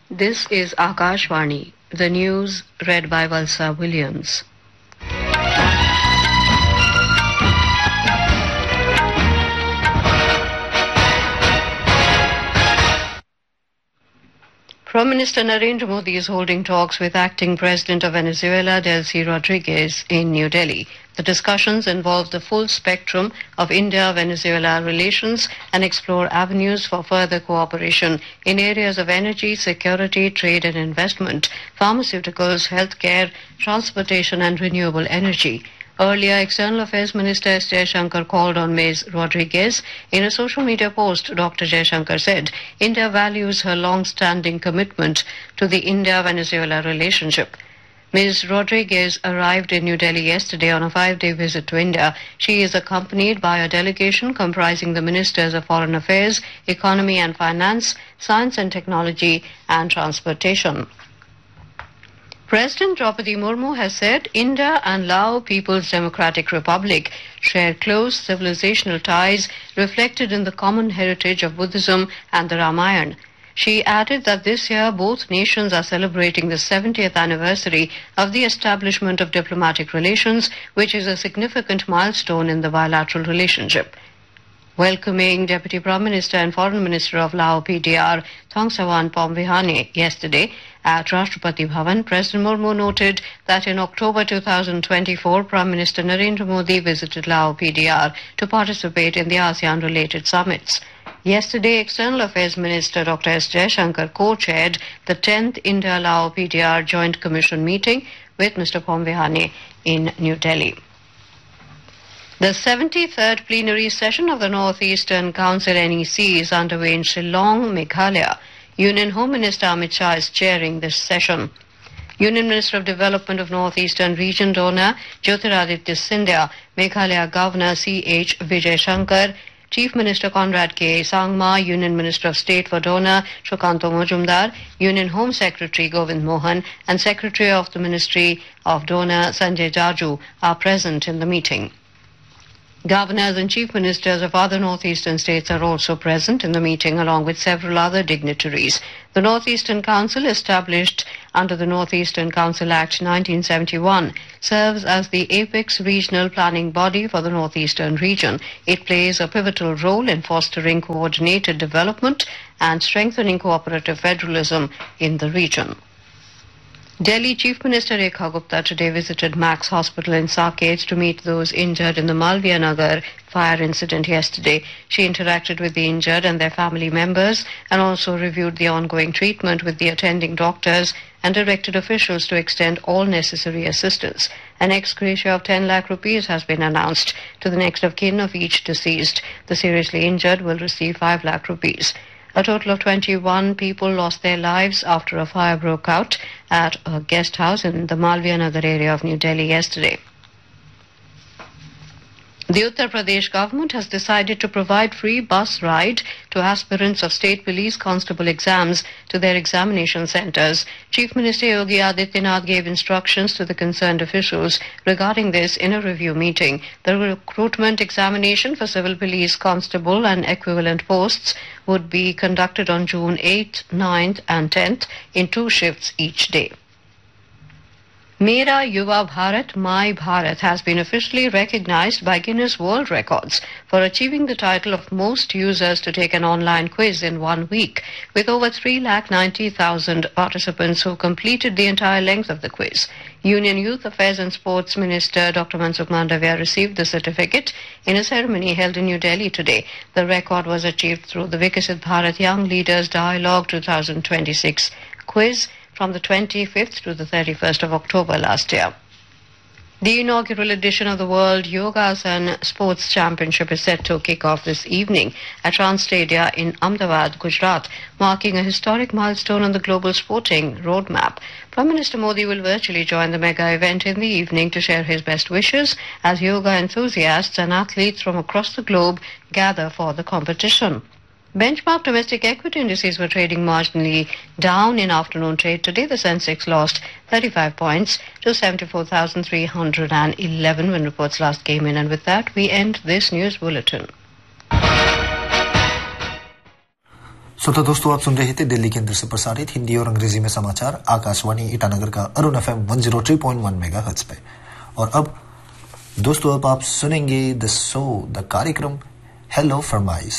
This is Akashvani, the news read by Valsa Williams. Prime Minister Narendra Modi is holding talks with acting President of Venezuela, Delcy Rodriguez, in New Delhi. The discussions involve the full spectrum of India-Venezuela relations and explore avenues for further cooperation in areas of energy, security, trade and investment, pharmaceuticals, healthcare, transportation and renewable energy. Earlier, External Affairs Minister S. Jaishankar called on Ms. Rodriguez. In a social media post, Dr. Jaishankar said India values her long-standing commitment to the India-Venezuela relationship. Ms. Rodriguez arrived in New Delhi yesterday on a 5-day visit to India. She is accompanied by a delegation comprising the Ministers of Foreign Affairs, Economy and Finance, Science and Technology and Transportation. President Draupadi Murmu has said India and Lao People's Democratic Republic share close civilizational ties reflected in the common heritage of Buddhism and the Ramayana. She added that this year both nations are celebrating the 70th anniversary of the establishment of diplomatic relations, which is a significant milestone in the bilateral relationship. Welcoming Deputy Prime Minister and Foreign Minister of Lao PDR Thongsavan Phomvihane yesterday at Rashtrapati Bhavan, President Murmu noted that in October 2024, Prime Minister Narendra Modi visited Lao PDR to participate in the ASEAN-related summits. Yesterday, External Affairs Minister Dr. S. Jaishankar co-chaired the 10th India-Lao PDR Joint Commission meeting with Mr. Phomvihane in New Delhi. The 73rd plenary session of the North-Eastern Council NEC is underway in Shillong, Meghalaya. Union Home Minister Amit Shah is chairing this session. Union Minister of Development of North-Eastern Region Dona, Jyotiraditya Scindia, Meghalaya Governor C.H. Vijay Shankar, Chief Minister Conrad K. Sangma, Union Minister of State for Dona, Shukanto Mojumdar, Union Home Secretary Govind Mohan, and Secretary of the Ministry of Dona, Sanjay Jaju, are present in the meeting. Governors and chief ministers of other northeastern states are also present in the meeting, along with several other dignitaries. The Northeastern Council, established under the Northeastern Council Act 1971, serves as the apex regional planning body for the northeastern region. It plays a pivotal role in fostering coordinated development and strengthening cooperative federalism in the region. Delhi Chief Minister Rekha Gupta today visited Max Hospital in Saket to meet those injured in the Malviya Nagar fire incident yesterday. She interacted with the injured and their family members and also reviewed the ongoing treatment with the attending doctors and directed officials to extend all necessary assistance. An ex gratia of 10 lakh rupees has been announced to the next of kin of each deceased. The seriously injured will receive 5 lakh rupees. A total of 21 people lost their lives after a fire broke out at a guest house in the Malviya Nagar area of New Delhi yesterday. The Uttar Pradesh government has decided to provide free bus ride to aspirants of state police constable exams to their examination centres. Chief Minister Yogi Adityanath gave instructions to the concerned officials regarding this in a review meeting. The recruitment examination for civil police constable and equivalent posts would be conducted on June 8th, 9th and 10th in 2 shifts each day. Mera Yuva Bharat, My Bharat has been officially recognized by Guinness World Records for achieving the title of most users to take an online quiz in 1 week, with over 390,000 participants who completed the entire length of the quiz. Union Youth Affairs and Sports Minister Dr. Mansukh Mandavia received the certificate in a ceremony held in New Delhi today. The record was achieved through the Viksit Bharat Young Leaders Dialogue 2026 quiz from the 25th to the 31st of October last year. The inaugural edition of the World Yogasan Sports Championship is set to kick off this evening at Rans Stadia in Ahmedabad, Gujarat, marking a historic milestone on the global sporting roadmap. Prime Minister Modi will virtually join the mega event in the evening to share his best wishes as yoga enthusiasts and athletes from across the globe gather for the competition. Benchmark domestic equity indices were trading marginally down in afternoon trade today. The Sensex lost 35 points to 74,311 when reports last came in. And with that, we end this news bulletin. श्रोता दोस्तों, आप सुन रहे थे दिल्ली केंद्र से प्रसारित हिंदी और अंग्रेजी में समाचार आकाशवाणी ईटानगर का अरुण FM 103.1 मेगाहर्ट्ज पे। और अब दोस्तों, अब आप सुनेंगे द कार्यक्रम हेलो फरमाइश।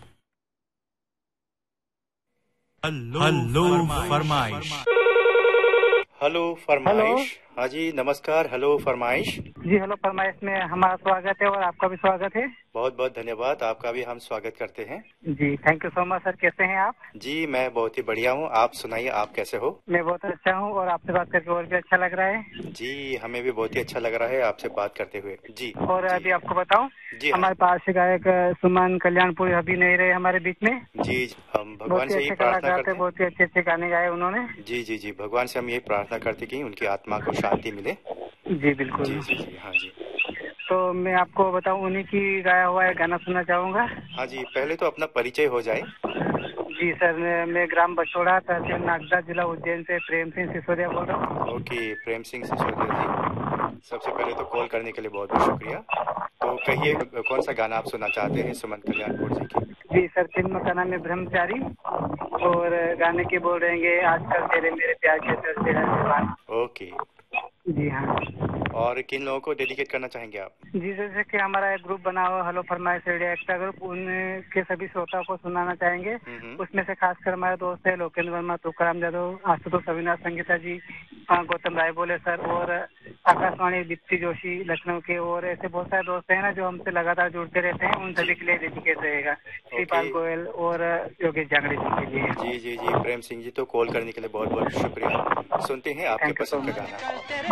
हेलो फरमाइश। हेलो फरमाइश। हाँ जी, नमस्कार। हेलो फरमाइश। जी हेलो फरमाइश में हमारा स्वागत है और आपका भी स्वागत है। बहुत बहुत धन्यवाद, आपका भी हम स्वागत करते हैं। जी thank you so much sir. कैसे हैं आप? जी मैं बहुत ही बढ़िया हूँ, आप सुनाइए, आप कैसे हो? मैं बहुत अच्छा हूँ और आपसे बात करके और भी अच्छा लग रहा है। जी हमें भी बहुत ही अच्छा लग रहा है आपसे बात करते हुए। जी और जी, अभी आपको बताऊं, जी हमारे पास से गायक सुमन कल्याणपुर अभी नहीं रहे हमारे बीच में। जी हम भगवान बहुत ही से यही अच्छे प्रार्थना कलाकार करते थे, हैं। बहुत ही अच्छे अच्छे गाने गाए उन्होंने। जी जी जी, भगवान से हम यही प्रार्थना करते कि उनकी आत्मा को शांति मिले। जी बिल्कुल। जी जी जी, हाँ जी। तो मैं आपको बताऊं, उन्हीं की गाया हुआ एक गाना सुनना चाहूंगा। हाँ जी, पहले तो अपना परिचय हो जाए। जी सर, मैं ग्राम बछोड़ा, तहसील नागदा, जिला उज्जैन से प्रेम सिंह सिसोदिया बोल रहा हूँ। ओके, प्रेम सिंह सिसोदिया जी, सबसे पहले तो कॉल करने के लिए बहुत बहुत शुक्रिया। तो कहिए, कौन सा गाना आप सुनना चाहते हैं सुमन कल्याणपुर जी की? जी सर, फिल्म का नाम है ब्रह्मचारी और गाने के बोल रहेंगे आजकल तेरे मेरे प्यार के चलते हैं दीवान। ओके। जी हाँ। और किन लोगों को डेडिकेट करना चाहेंगे आप? जी जैसे कि हमारा एक ग्रुप बना हुआ हेलो फरमाइश रेडियो एक्स्ट्रा ग्रुप, उनके सभी श्रोताओं को सुनाना चाहेंगे। उसमें से खासकर हमारे दोस्त है लोकेंद्र वर्मा, तुकाराम यादव, आशुतोष अविनाश, संगीता जी, गौतम राय बोले सर और आकाशवाणी दीप्ति जोशी लखनऊ के, और ऐसे बहुत सारे दोस्त हैं ना जो हमसे लगातार जुड़ते रहते हैं। उन सभी के लिए डेडिकेट रहेगा। श्रीपाल गोयल और योगेश जांगड़े जी के लिए। जी जी जी, प्रेम सिंह जी, तो कॉल करने के लिए बहुत बहुत शुक्रिया। सुनते हैं आपके थैंक यू सो पसंद का मच। गाना।